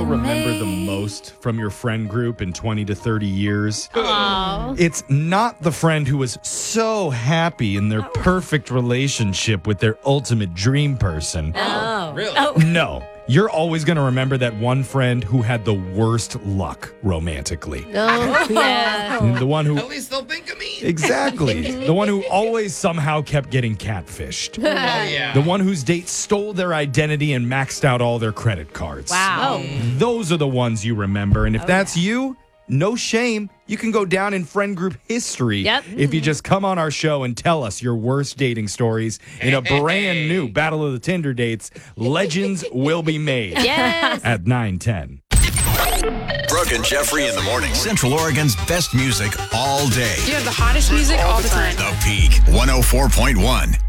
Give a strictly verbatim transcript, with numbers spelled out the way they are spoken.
remember the most from your friend group in twenty to thirty years? Oh. It's not the friend who was so happy in their perfect relationship with their ultimate dream person. Oh. Really? Oh. No. You're always going to remember that one friend who had the worst luck romantically. Oh, yeah. The one who... At least they'll think of me. Exactly. The one who always somehow kept getting catfished. Oh, yeah. The one whose date stole their identity and maxed out all their credit cards. Wow. Those are the ones you remember. And if that's you, no shame. You can go down in friend group history Yep. if you just come on our show and tell us your worst dating stories in a brand new Battle of the Tinder Dates. Legends will be made Yes. at nine ten. Brooke and Jeffrey in the morning. Central Oregon's best music all day. You have the hottest music all the time. The Peak one oh four point one.